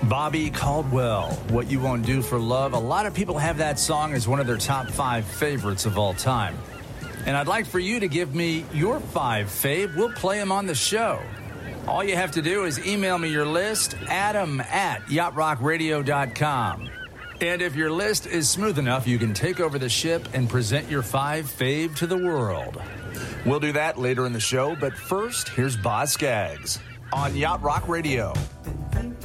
Bobby Caldwell, What You Won't Do for Love. A lot of people have that song as one of their top 5 favorites of all time. And I'd like for you to give me your 5 fave. We'll play them on the show. All you have to do is email me your list, adam@yachtrockradio.com. And if your list is smooth enough, you can take over the ship and present your 5 fave to the world. We'll do that later in the show, but first, here's Boz Scaggs on Yacht Rock Radio.